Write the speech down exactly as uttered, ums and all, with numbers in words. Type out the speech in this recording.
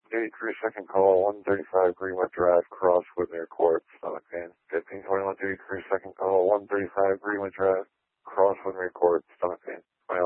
Duty crew second call, one thirty-five Greenwood Drive, Cross Woodmere Court, stomach pain. fifteen twenty-one duty crew second call, one thirty-five Greenwood Drive, Cross Woodmere Court, stomach pain.